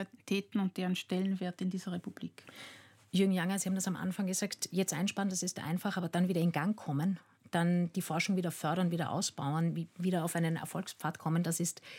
Universitäten und deren Stellenwert in dieser Republik. Jürgen Janger, Sie haben das am Anfang gesagt, jetzt einsparen, das ist einfach, aber dann wieder in Gang kommen, dann die Forschung wieder fördern, wieder ausbauen, wieder auf einen Erfolgspfad kommen, das ist